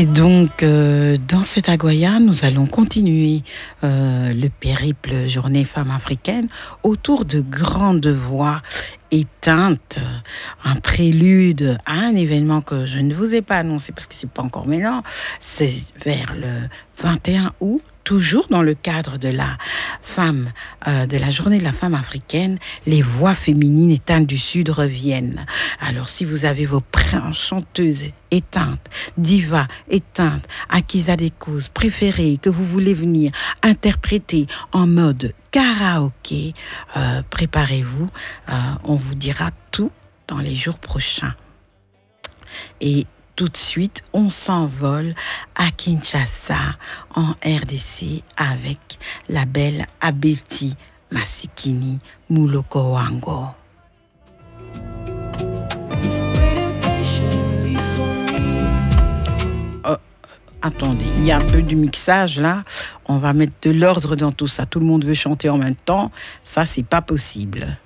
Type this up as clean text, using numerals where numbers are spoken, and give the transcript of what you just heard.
Et donc, dans cette Aguaya, nous allons continuer le périple Journée Femmes africaines autour de grandes voix éteintes, un prélude à un événement que je ne vous ai pas annoncé parce que c'est pas encore maintenant. C'est vers le 21 août. Toujours dans le cadre de la femme, de la journée de la femme africaine, les voix féminines éteintes du Sud reviennent. Alors, si vous avez vos chanteuses éteintes, divas éteintes, acquises à des causes préférées, que vous voulez venir interpréter en mode karaoké, préparez-vous. On vous dira tout dans les jours prochains. Et tout de suite, on s'envole à Kinshasa, en RDC, avec la belle Abeti Masikini Muloko Wango. Attendez, il y a un peu du mixage là. On va mettre de l'ordre dans tout ça. Tout le monde veut chanter en même temps. Ça, c'est pas possible.